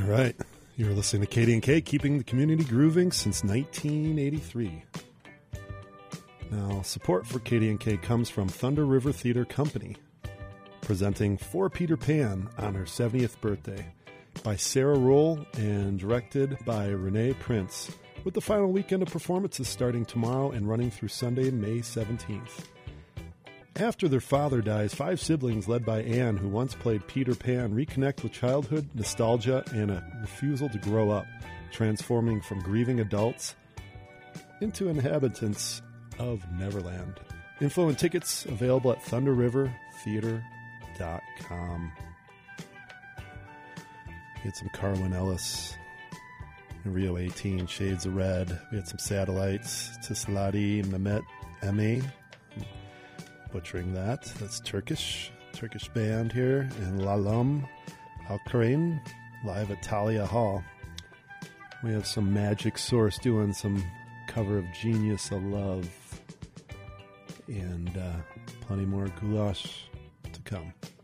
right. You're listening to KDNK, keeping the community grooving since 1983. Now, support for KDNK comes from Thunder River Theater Company, presenting For Peter Pan on her 70th birthday by Sarah Roll and directed by Renee Prince, with the final weekend of performances starting tomorrow and running through Sunday, May 17th. After their father dies, 5 siblings led by Anne, who once played Peter Pan, reconnect with childhood, nostalgia, and a refusal to grow up, transforming from grieving adults into inhabitants of Neverland. Info and tickets available at thunderrivertheater.com. We had some Carwin Ellis and Rio 18, Shades of Red. We had some Satellites, Tisladi, Mehmet Eme. Butchering that. That's Turkish band here. And Lalum Alkarin live at Talia Hall. We have some Magic Source doing some cover of Genius of Love. And plenty more goulash to come.